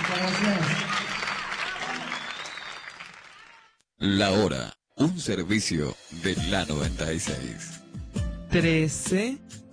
gracias. La Hora, un servicio de la 96. 13